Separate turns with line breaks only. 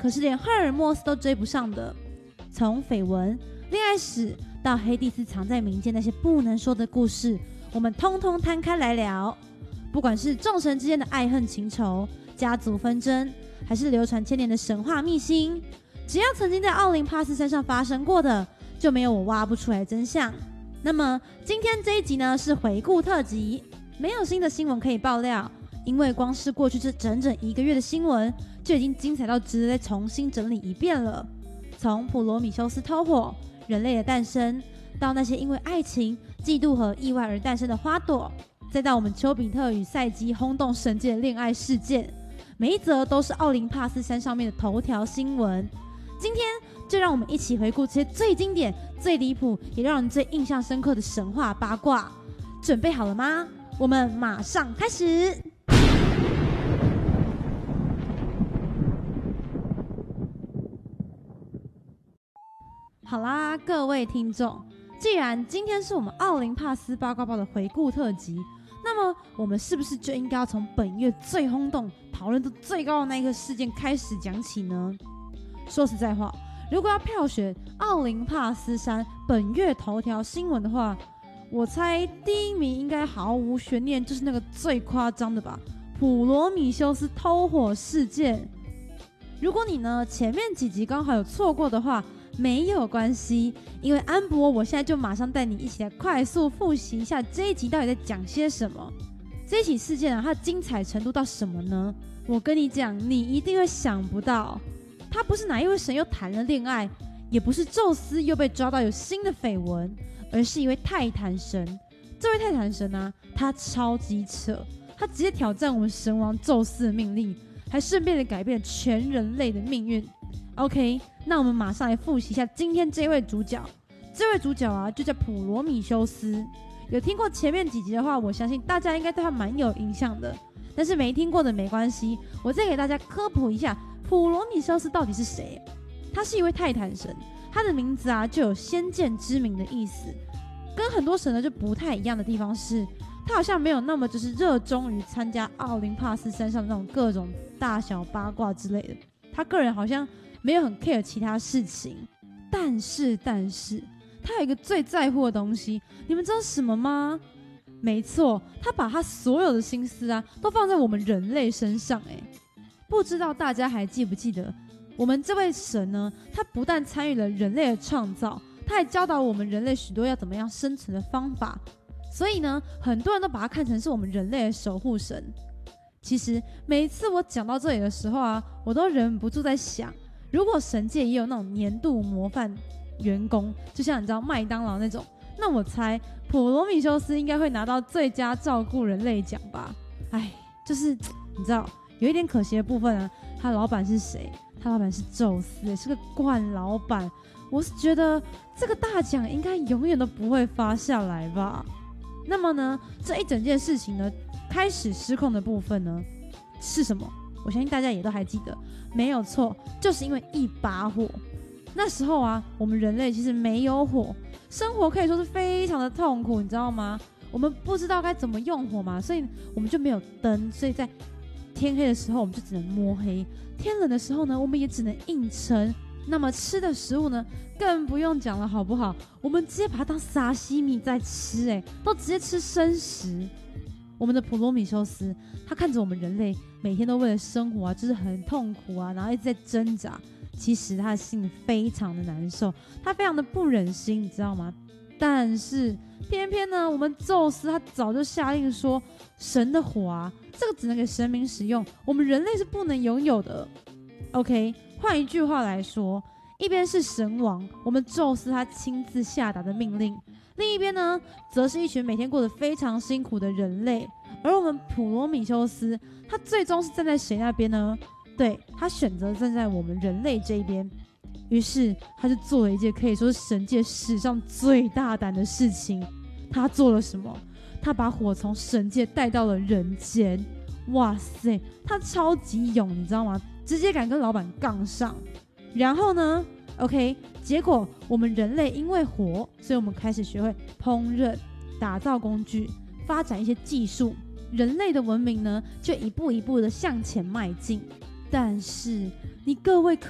可是连赫尔墨斯都追不上的。从绯闻、恋爱史到黑蒂斯藏在民间那些不能说的故事，我们通通摊开来聊。不管是众神之间的爱恨情仇、家族纷争，还是流传千年的神话秘辛，只要曾经在奥林帕斯山上发生过的，就没有我挖不出来的真相。那么今天这一集呢，是回顾特辑，没有新的新闻可以爆料，因为光是过去这整整1个月的新闻就已经精彩到值得再重新整理一遍了。从普罗米修斯偷火、人类的诞生，到那些因为爱情、嫉妒和意外而诞生的花朵，再到我们丘比特与赛姬轰动神界的恋爱事件，每一则都是奥林帕斯山上面的头条新闻。今天就让我们一起回顾这些最经典、最离谱，也让人最印象深刻的神话八卦。准备好了吗？我们马上开始。好啦，各位听众，既然今天是我们奥林帕斯八卦报的回顾特辑，那么我们是不是就应该要从本月最轰动、讨论度最高的那一个事件开始讲起呢？说实在话，如果要票选奥林帕斯山本月头条新闻的话，我猜第一名应该毫无悬念，就是那个最夸张的吧，普罗米修斯偷火事件。如果你呢前面几集刚好有错过的话，没有关系，因为安博我现在就马上带你一起来快速复习一下这一集到底在讲些什么。这一起事件啊，它的精彩程度到什么呢？我跟你讲，你一定会想不到，他不是哪一位神又谈了恋爱，也不是宙斯又被抓到有新的绯闻，而是一位泰坦神。这位泰坦神啊，他超级扯，他直接挑战我们神王宙斯的命令，还顺便的改变全人类的命运。OK， 那我们马上来复习一下今天这位主角。这位主角啊，就叫普罗米修斯。有听过前面几集的话，我相信大家应该对他蛮有印象的。但是没听过的没关系，我再给大家科普一下，普罗米修斯到底是谁？他是一位泰坦神，他的名字啊就有先见之明的意思。跟很多神呢就不太一样的地方是，他好像没有那么就是热衷于参加奥林帕斯山上那种各种大小八卦之类的。他个人好像没有很 care 其他事情，但是他有一个最在乎的东西，你们知道什么吗？没错，他把他所有的心思啊都放在我们人类身上。不知道大家还记不记得，我们这位神呢，他不但参与了人类的创造，他还教导我们人类许多要怎么样生存的方法。所以呢，很多人都把他看成是我们人类的守护神。其实每一次我讲到这里的时候啊，我都忍不住在想，如果神界也有那种年度模范员工，就像你知道麦当劳那种，那我猜普罗米修斯应该会拿到最佳照顾人类奖吧。就是你知道有一点可惜的部分啊，他老板是谁？他老板是宙斯，是个惯老板。我是觉得这个大奖应该永远都不会发下来吧。那么呢，这一整件事情呢，开始失控的部分呢是什么？我相信大家也都还记得，没有错，就是因为一把火。那时候啊，我们人类其实没有火，生活可以说是非常的痛苦，你知道吗？我们不知道该怎么用火嘛，所以我们就没有灯，所以在天黑的时候我们就只能摸黑，天冷的时候呢，我们也只能硬撑。那么吃的食物呢，更不用讲了，好不好？我们直接把它当沙西米在吃，都直接吃生食。我们的普罗米修斯，他看着我们人类每天都为了生活啊，就是很痛苦啊，然后一直在挣扎。其实他的心里非常的难受，他非常的不忍心，你知道吗？但是偏偏呢，我们宙斯他早就下令说，神的火啊，这个只能给神明使用，我们人类是不能拥有的。OK， 换一句话来说，一边是神王，我们宙斯他亲自下达的命令，另一边呢，则是一群每天过得非常辛苦的人类。而我们普罗米修斯，他最终是站在谁那边呢？对，他选择站在我们人类这一边。于是他就做了一件可以说是神界史上最大胆的事情。他做了什么？他把火从神界带到了人间。哇塞，他超级勇，你知道吗？直接敢跟老板杠上。然后呢 OK， 结果我们人类因为火，所以我们开始学会烹饪、打造工具，发展一些技术，人类的文明呢就一步一步的向前迈进。但是你各位可